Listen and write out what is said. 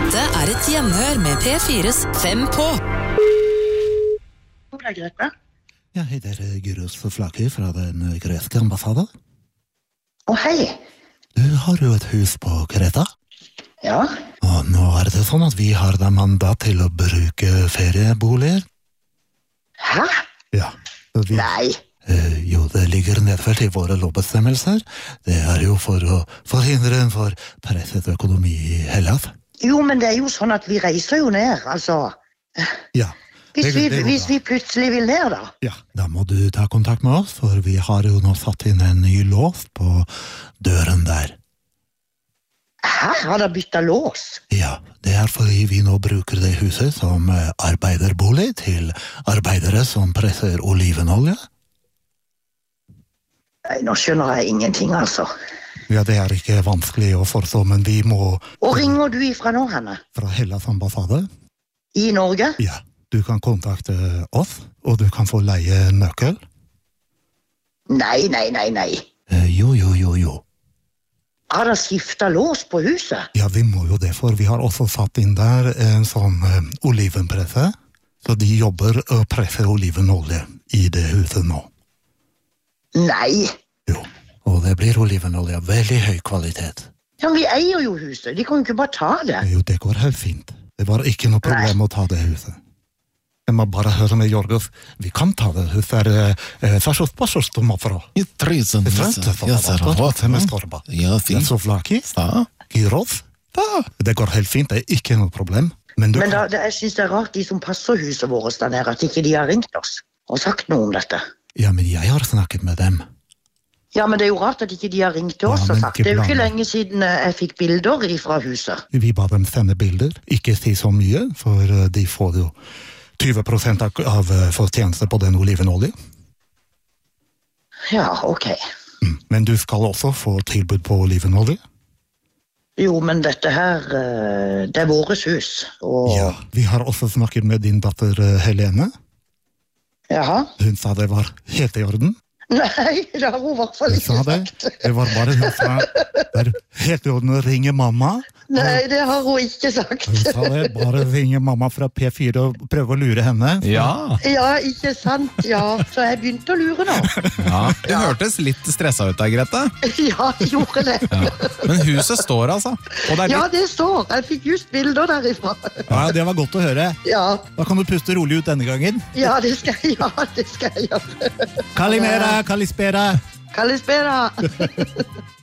Dette et gjenhør med P4s 5 på. Hvor Grete? Jeg heter Gyrus Flaki fra den greske ambassade. Hei. Du har jo et hus på Kreta. Ja. Og nå det sånn at vi har da mandat til å bruke ferieboliger. Hæ? Ja. Så vi, Nei. jo, det ligger nedfelt i våre lovbestemmelser. Det jo for å forhindre en for presset økonomi i Hellas. Jo, men det jo sånn at vi reiser jo ned, altså. Ja. Hvis vi plutselig vil ned, da. Ja, da må du ta kontakt med oss, for vi har jo nå satt inn en ny lås på døren der. Hæ? Har dere byttet lås? Ja, det fordi vi nå bruker det huset som arbeiderbolig til arbeidere som presser olivenolje. Nei, nå skjønner jeg ingenting, altså. Ja, det ikke vanskelig å forstå, men vi må... Og ringer du ifra nå, henne? Fra Hellas ambassade? I Norge? Ja, du kan kontakte oss, og du kan få leie nøkkel. Nei. Jo. Har dere skiftet lås på huset? Ja, vi må jo det, for vi har også satt inn der en sånn olivenpresse, så de jobber og presser olivenolje i det huset nå. Nei. Jo, og det blir olivenolje av veldig høy kvalitet. Ja, men vi eier jo huset. De kan jo ikke bare ta det. Jo, det går helt fint. Det var ikke noe problem å ta det huset. Jeg må bare høre med Jorgos. Vi kan ta det huset. Сашос пашос томафро. И 30 Ja, fint. Så Flaki? Ja. Gyros? Ja. Det går helt fint. Det ikke noe problem. Men Men jeg synes det rart, de som passer huset vårt der nede, at ikke de har ringt oss og sagt noe om dette. Ja, men jeg har snakket med dem. Ja, men det jo rart at ikke de har ringt til oss Ja, og men sagt. Det jo ikke ikke lenge siden jeg fikk bilder fra huset. Vi ba dem sende bilder. Ikke si så mye, for de får jo 20% av fortjeneste på den olivenolje. Ja, ok. Men du skal også få tilbud på olivenolje. Jo, men dette her, det våres hus. Og... Ja, vi har også snakket med din datter Helene. Jaha? Hun sa det var helt i orden. Nei, det har hun I hvert fall Hun ikke sa det. sagt. Det var bare hun sa det helt i orden å ringe mamma. Nei, det har hun ikke sagt. Hun sa det, bare ringe mamma fra P4 og prøve å lure henne. Ja. Ja, ikke sant, ja. Så jeg begynte å lure nå. Ja, du hørtes litt stresset ut der, Grete. Ja, jeg gjorde det. Ja. Men huset står altså. Og det Ja, litt... det står. Jeg fikk just bilder derifra. Ja, det var godt å høre. Ja, Da kan du puste rolig ut denne gangen. ja, det skal jeg gjøre. Kalimera, kalispera. Kalispera.